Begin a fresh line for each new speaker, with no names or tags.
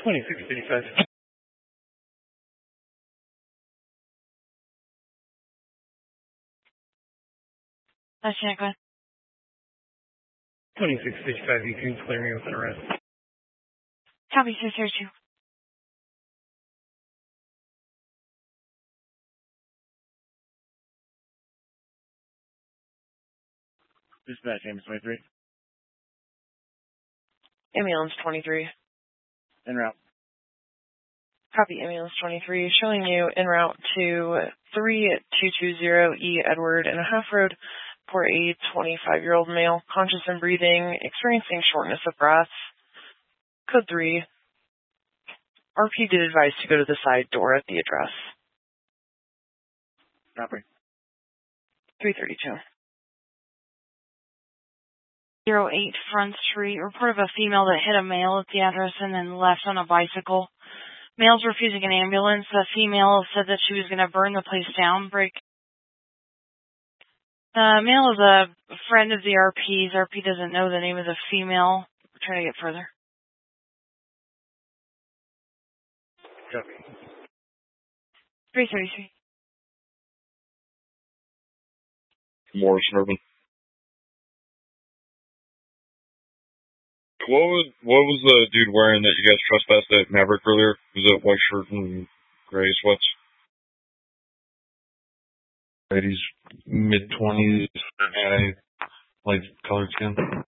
2685.
That's Jack.
2655, you can clear me with an arrest.
Copy, 602.
Dispatch, ambulance 23.
Ambulance 23.
En route.
Copy, ambulance 23, showing you en route to 3220 E. Edward and a half Road for a 25-year-old male, conscious and breathing, experiencing shortness of breath. Code 3. RP did advise to go to the side door at the address.
Copy.
332.
08 Front Street. Report of a female that hit a male at the address and then left on a bicycle. Male's refusing an ambulance. The female said that she was going to burn the place down. Break. The male is a friend of the RP's. RP doesn't know the name of the female. We're trying to get further.
Copy.
333.
Morris Urban. What was the dude wearing that you guys trespassed at Maverick earlier? Was it white shirt and gray sweats?
He's mid-20s, light colored skin.